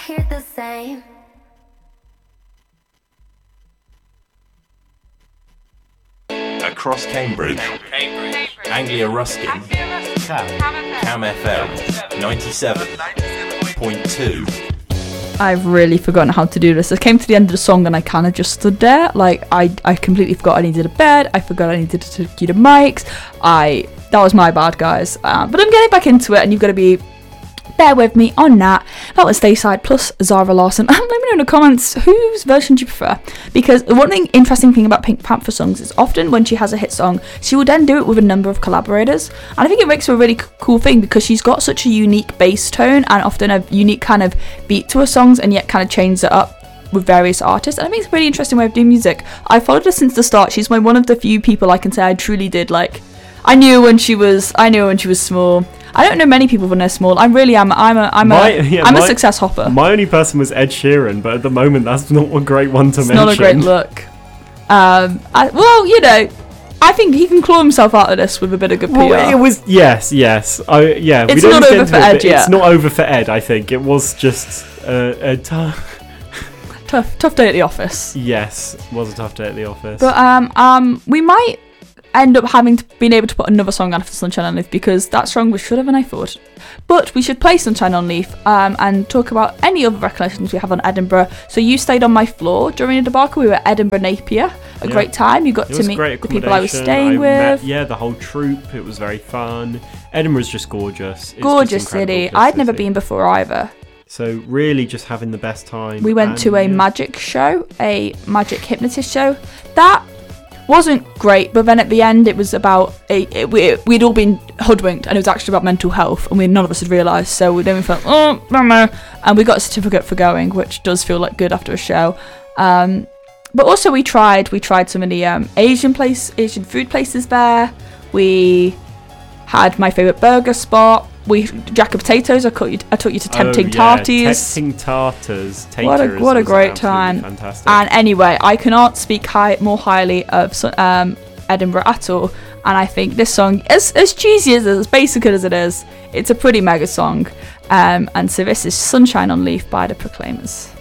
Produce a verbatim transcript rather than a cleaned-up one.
Hear the same. Across Cambridge, Anglia Ruskin, Cam, Cam F M, ninety-seven point two. I've really forgotten how to do this. I came to the end of the song and I kind of just stood there. Like, I, I completely forgot I needed a bed. I forgot I needed to cue the mics. I, that was my bad, guys. Uh, but I'm getting back into it, and you've got to be, bear with me on that. That was Dayside plus Zara Larsson. Let me know in the comments, whose version do you prefer? Because one thing, interesting thing about Pink Panther songs is often when she has a hit song, she will then do it with a number of collaborators. And I think it makes her a really c- cool thing because she's got such a unique bass tone and often a unique kind of beat to her songs, and yet kind of changes it up with various artists. And I think it's a really interesting way of doing music. I followed her since the start. She's my one of the few people I can say I truly did like. I knew when she was I knew when she was small. I don't know many people when they're small. I really am. I'm a. I'm my, a. Yeah, I'm my, a success hopper. My only person was Ed Sheeran, but at the moment that's not a great one to it's mention. Not a great look. Um. I, well, you know, I think he can claw himself out of this with a bit of good P R. Well, it was yes, yes. I yeah. It's we don't not get over into for it, Ed but yet. It's not over for Ed. I think it was just uh, a tough. Tough, tough day at the office. Yes, it was a tough day at the office. But um, um, we might end up having to being able to put another song on after Sunshine on Leaf because that song was shorter than I thought. But we should play Sunshine on Leaf um, and talk about any other recollections we have on Edinburgh. So you stayed on my floor during the debacle. We were at Edinburgh Napier, a Yeah. great time. You got It to was meet great the people I was staying I with. Met, yeah, the whole troupe. It was very fun. Edinburgh's just gorgeous. It's Gorgeous just incredible city. place I'd to never see. been before either. So really just having the best time. We went and, to a yeah. magic show, a magic hypnotist show. That wasn't great, but then at the end it was about a, it, we, we'd all been hoodwinked, and it was actually about mental health, and we none of us had realised. So we then we felt oh mama, and we got a certificate for going, which does feel like good after a show. Um, but also we tried we tried some of the um, Asian place Asian food places there. We had my favourite burger spot. We Jack of Potatoes. I, caught you, I took you to Tempting oh, yeah. Tarties. Tempting Tartars. What a what a was great absolutely time! Fantastic. And anyway, I cannot speak high, more highly of um, Edinburgh at all. And I think this song, as as cheesy as it is, as basic as it is, it's a pretty mega song. Um, and so this is Sunshine on Leaf by the Proclaimers.